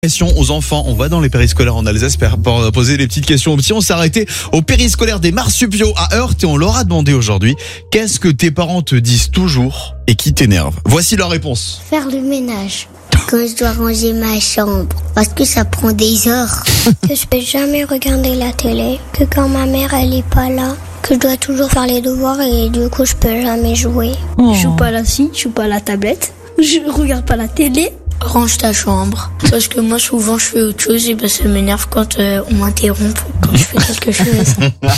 Question aux enfants, on va dans les périscolaires en Alsace pour poser des petites questions aux petits. On s'est arrêté au périscolaire des marsupiaux à Heurt et on leur a demandé aujourd'hui qu'est-ce que tes parents te disent toujours et qui t'énerve. Voici leur réponse. Faire le ménage quand je dois ranger ma chambre parce que ça prend des heures. Que je peux jamais regarder la télé, que quand ma mère elle est pas là, que je dois toujours faire les devoirs et du coup je peux jamais jouer. Je joue pas à la scie, je joue pas à la tablette, je regarde pas la télé. Range ta chambre. Parce que moi, souvent, je fais autre chose et ça m'énerve quand on m'interrompt quand je fais quelque chose.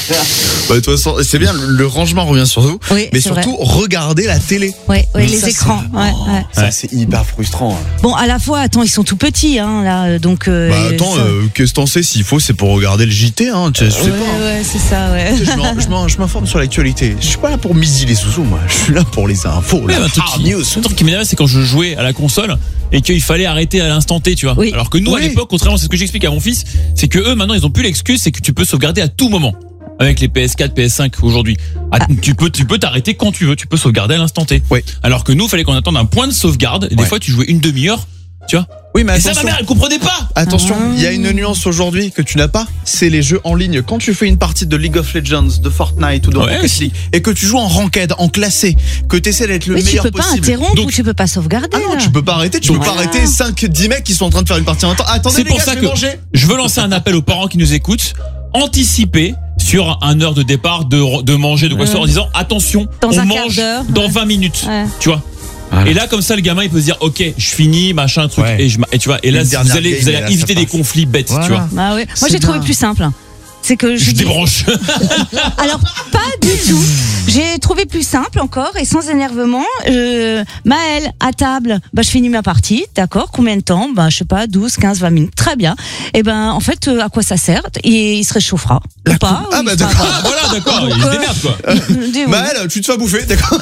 De toute façon, c'est bien, le rangement revient sur vous, Oui, mais c'est surtout regarder la télé. Oui, Mais les ça, écrans. Ouais. Ça, c'est hyper frustrant. Bon, à la fois, attends, ils sont tout petits, hein, là, donc. Qu'est-ce que t'en sais, s'il faut, c'est pour regarder le JT, hein. Je sais pas. Ouais, c'est ça, ouais. Je m'informe sur l'actualité. Je suis pas là pour misi les zouzous, moi. Je suis là pour les infos. Ouais, La un truc qui m'énerve, c'est quand je jouais à la console et qu'il fallait arrêter à l'instant T, tu vois. Oui. Alors que nous, à l'époque, contrairement à ce que j'explique à mon fils, c'est que eux, maintenant, ils ont plus l'excuse, c'est que tu peux sauvegarder à tout moment. Avec les PS4, PS5 aujourd'hui. Tu peux t'arrêter quand tu veux, tu peux sauvegarder à l'instant T. Ouais. Alors que nous, il fallait qu'on attende un point de sauvegarde, et des fois, tu jouais une demi-heure, tu vois. Oui, mais Et ça, attention. ma mère, elle comprenait pas! Attention, il y a une nuance aujourd'hui que tu n'as pas, c'est les jeux en ligne. Quand tu fais une partie de League of Legends, de Fortnite ou de Rocket League, et que tu joues en ranked, en classé, que tu essaies d'être le Oui, tu meilleur peux pas possible. interrompre Donc, ou tu peux pas sauvegarder. ah non, là. tu peux pas arrêter, tu peux pas arrêter 5-10 mecs qui sont en train de faire une partie en même temps. Attendez C'est les pour gars, ça je vais que manger. je veux lancer un appel aux parents qui nous écoutent. Anticiper sur un heure de départ de manger de quoi en disant attention, Dans on un quart mange d'heure, dans 20 minutes. Ouais. Tu vois. Voilà. Et là comme ça le gamin il peut se dire OK, je finis machin truc Ouais. et tu vois et là Une vous dernière allez game, et là, éviter ça des passe. conflits bêtes, Voilà. tu vois. Bah ouais. Moi, C'est j'ai trouvé bien. plus simple. C'est que Je débranche. Alors, pas du tout. J'ai trouvé plus simple encore et sans énervement. Maëlle, à table, je finis ma partie, d'accord. Combien de temps? Je sais pas, 12, 15, 20 minutes. Très bien. Et en fait, à quoi ça sert? Et il se réchauffera. Ou pas. Ah ou bah il sera d'accord. pas. Voilà, d'accord, il se démerde quoi. Oui. Maëlle, tu te fais bouffer, d'accord.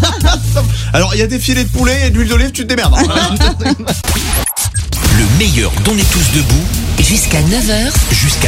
Alors, il y a des filets de poulet et de l'huile d'olive, tu te démerdes. Le meilleur d'On est tous debout jusqu'à 9h. Jusqu'à